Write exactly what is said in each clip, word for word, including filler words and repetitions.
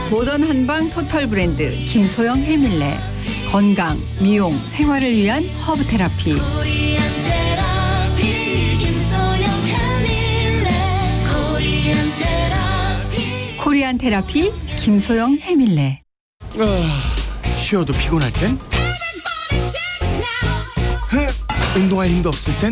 모던 한방 토탈 브랜드 김소영 해밀레. 건강, 미용, 생활을 위한 허브 테라피. 코리안 테라피 김소영 해밀레. 아, 쉬어도 피곤할 땐? 운동할 힘도 없을 땐?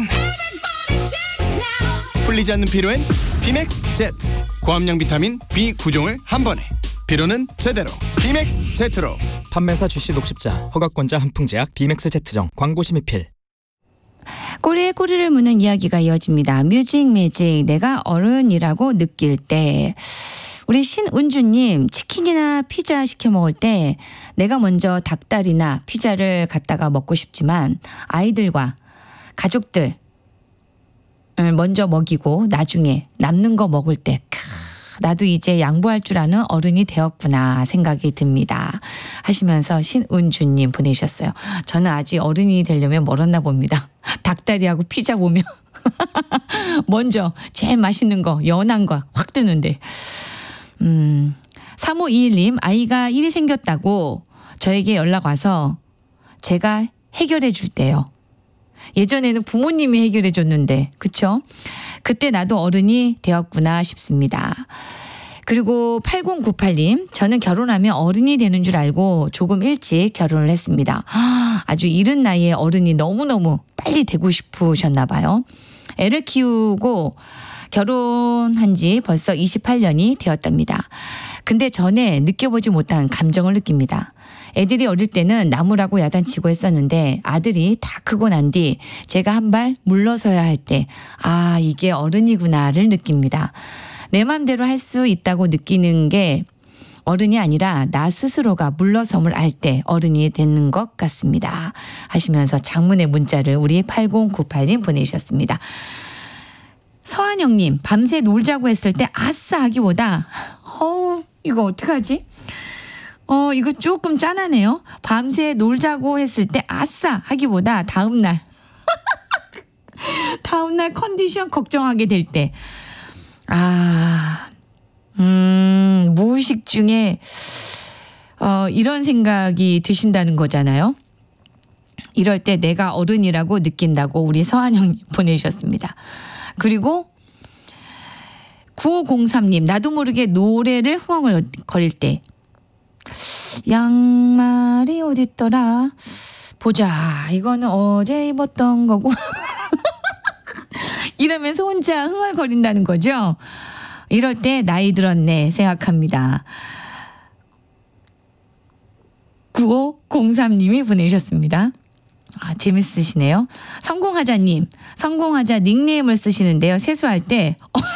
풀리지 않는 피로엔 비맥스 제트. 고함량 비타민 비 구 종을 한 번에. 피로는 제대로 비맥스 제트로. 판매사 주시 녹십자 허가권자 한풍제약 비맥스 제트정. 광고 심의필. 꼬리에 꼬리를 무는 이야기가 이어집니다. 뮤직 매직. 내가 어른이라고 느낄 때. 우리 신은주님, 치킨이나 피자 시켜 먹을 때 내가 먼저 닭다리나 피자를 갖다가 먹고 싶지만 아이들과 가족들 먼저 먹이고 나중에 남는 거 먹을 때 크, 나도 이제 양보할 줄 아는 어른이 되었구나 생각이 듭니다 하시면서 신은주님 보내주셨어요. 저는 아직 어른이 되려면 멀었나 봅니다. 닭다리하고 피자 보면 먼저 제일 맛있는 거 연한 거 확 뜨는데. 음, 삼오이일 님, 아이가 일이 생겼다고 저에게 연락 와서 제가 해결해 줄 때요. 예전에는 부모님이 해결해 줬는데, 그쵸? 그때 나도 어른이 되었구나 싶습니다. 그리고 팔공구팔 님, 저는 결혼하면 어른이 되는 줄 알고 조금 일찍 결혼을 했습니다. 아주 이른 나이에 어른이 너무너무 빨리 되고 싶으셨나 봐요. 애를 키우고 결혼한 지 벌써 이십팔 년이 되었답니다. 근데 전에 느껴보지 못한 감정을 느낍니다. 애들이 어릴 때는 나무라고 야단치고 했었는데 아들이 다 크고 난 뒤 제가 한 발 물러서야 할 때 아, 이게 어른이구나를 느낍니다. 내 맘대로 할 수 있다고 느끼는 게 어른이 아니라 나 스스로가 물러섬을 알 때 어른이 되는 것 같습니다. 하시면서 장문의 문자를 우리 팔공구팔 님 보내주셨습니다. 서한영님, 밤새 놀자고 했을 때 아싸 하기보다 어 이거 어떡하지? 어 이거 조금 짠하네요. 밤새 놀자고 했을 때 아싸 하기보다 다음날 다음날 컨디션 걱정하게 될 때 아, 음, 무의식 중에 어, 이런 생각이 드신다는 거잖아요. 이럴 때 내가 어른이라고 느낀다고 우리 서한영님 보내주셨습니다. 그리고 구오공삼 님, 나도 모르게 노래를 흥얼거릴 때 양말이 어딨더라 보자 이거는 어제 입었던 거고 이러면서 혼자 흥얼거린다는 거죠. 이럴 때 나이 들었네 생각합니다. 구오공삼 님이 보내셨습니다. 아, 재밌으시네요. 성공하자님, 성공하자 닉네임을 쓰시는데요. 세수할 때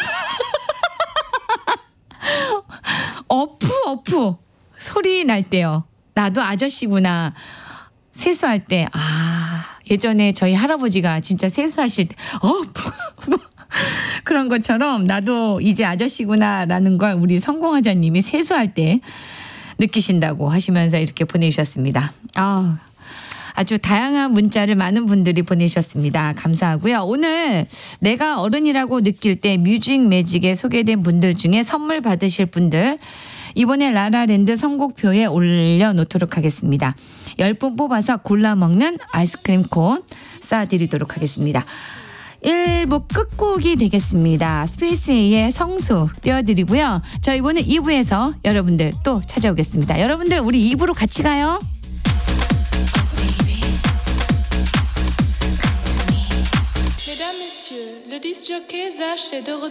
어프 어프 소리 날 때요. 나도 아저씨구나. 세수할 때 아, 예전에 저희 할아버지가 진짜 세수하실 때 어프 그런 것처럼 나도 이제 아저씨구나라는 걸 우리 성공하자님이 세수할 때 느끼신다고 하시면서 이렇게 보내주셨습니다. 아, 아주 다양한 문자를 많은 분들이 보내주셨습니다. 감사하고요. 오늘 내가 어른이라고 느낄 때 뮤직 매직에 소개된 분들 중에 선물 받으실 분들 이번에 라라랜드 선곡표에 올려놓도록 하겠습니다. 열 분 뽑아서 골라 먹는 아이스크림 콘 쏴드리도록 하겠습니다. 일 부 끝곡이 되겠습니다. 스페이스 A의 성수 띄워드리고요. 저 이번에 이 부에서 여러분들 또 찾아오겠습니다. 여러분들 우리 이 부로 같이 가요. Mesdames, Messieurs, le disc jockey Zach est de retour.